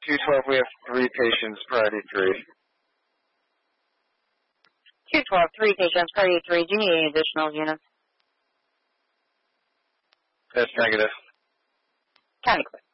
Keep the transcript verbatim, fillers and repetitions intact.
two twelve, we have three patients, priority three. two twelve, three patients, priority three. Do you need any additional units? That's negative. County clear.